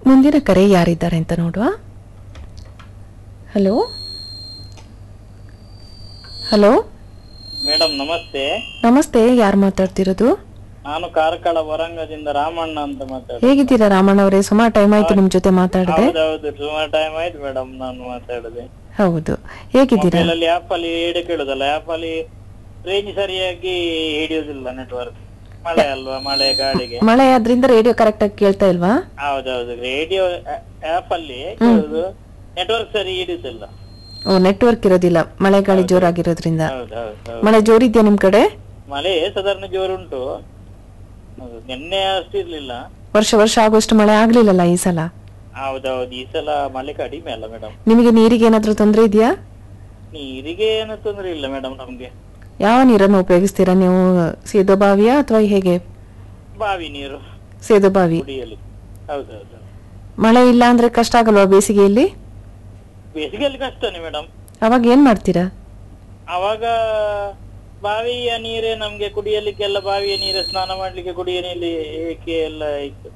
ಮುಂದಿನ ಕರೆ ಯಾರಿದ್ದಾರೆ ಅಂತ ನೋಡುವ. ಹಲೋ ಹಲೋ ಮೇಡಮ್ ನಮಸ್ತೆ. ನಮಸ್ತೆ, ಯಾರು ಮಾತಾಡ್ತಿರೋದು? ನಾನು ಕಾರ್ಕಳ ವರಂಗದಿಂದ ರಾಮಣ್ಣ ಅಂತ ಮಾತಾಡ್ತೀನಿ. ಹೇಗಿದ್ದೀರಾ ರಾಮಣ್ಣ ಅವರೇ? ಸುಮಾರು ಟೈಮ್ ಆಯ್ತು ನಿಮ್ ಜೊತೆ ಮಾತಾಡದೆ. ಹೌದೌದು, ಸುಮಾರು ಟೈಮ್ ಆಯ್ತು ಮೇಡಮ್ ನಾನು ಮಾತಾಡದೆ. ಹೌದು, ಹೇಗಿದ್ದೀರಾ? ಮೊಬೈಲಲ್ಲಿ ಆಪ್ ಅಲ್ಲಿ ಹಿಡಿದು ಕೇಳುದಲ್ಲ, ಆಪ್ ಅಲ್ಲಿ ರೇಂಜ್ ಸರಿಯಾಗಿ ಹಿಡಿಯುವುದಿಲ್ಲ, ನೆಟ್ವರ್ಕ್. ಮಳೆ ಅಲ್ವಾ, ಮಳೆ ಗಾಳಿಗೆ ಮಳೆ ಆದ್ರಿಂದ ರೇಡಿಯೋ ಕರೆಕ್ಟ್ ಆಗಿ ಕೇಳ್ತಾ ಇಲ್ವಾ? ಹೌದೌದು, ರೇಡಿಯೋ ಆಪ್ ಅಲ್ಲಿ ಕೇಳುದು, ನೆಟ್ವರ್ಕ್ ಸರಿ ಹಿಡಿಯುದಿಲ್ಲ. ಓ, ನೆಟ್ವರ್ಕ್ ಇರೋದಿಲ್ಲ ಮಳೆ ಗಾಳಿ ಜೋರಾಗಿರೋದ್ರಿಂದ. ಹೌದೌದು. ಮಳೆ ಜೋರಿದ್ಯಾ ನಿಮ್ ಕಡೆ? ಮಳೆ ಸಾಧಾರಣ ಜೋರುಂಟು, ನಿನ್ನೆ ಅಷ್ಟು ಇರ್ಲಿಲ್ಲ. ವರ್ಷ ಆಗುವಷ್ಟು ಮಳೆ ಆಗ್ಲಿಲ್ಲಲ್ಲ ಈ ಸಲ. ಹೌದೌದು, ಈ ಸಲ ಮಳೆ ಕಡಿಮೆ ಅಲ್ಲ ಮೇಡಮ್. ನಿಮಗೆ ನೀರಿಗೆ ಏನಾದ್ರೂ ತೊಂದ್ರೆ ಇದೆಯಾ? ನೀರಿಗೆ ಏನು ತೊಂದ್ರೆ ಇಲ್ಲ ಮೇಡಮ್ ನಮ್ಗೆ. ಯಾವ ನೀರನ್ನು ಉಪಯೋಗಿಸ್ತೀರಾ ನೀವು? ಸೇದೋ ಬಾವಿಯಾ ಅಥವಾ ಹೇಗೆ? ಬಾವಿ ನೀರು, ಸೇದೋ ಬಾವಿ ಕುಡಿಯಲು. ಹೌದೌದು. ಮಳೆ ಇಲ್ಲ ಅಂದ್ರೆ ಕಷ್ಟ ಆಗಲ್ವಾ ಬೇಸಿಗೆಯಲ್ಲಿ? ಬೇಸಿಗೆಯಲ್ಲಿ ಕಷ್ಟನೇ ಮೇಡಮ್. ಅವಾಗ ಏನ್ ಮಾಡ್ತೀರಾ? ಅವಾಗ ಬಾವಿಯ ನೀರೇ ನಮ್ಗೆ ಕುಡಿಯಲಿಕ್ಕೆಲ್ಲ, ಬಾವಿಯ ನೀರೇ ಸ್ನಾನ ಮಾಡ್ಲಿಕ್ಕೆ, ಕುಡಿಯ ನೀರಿಗೆ ಎಲ್ಲ ಇತ್ತು.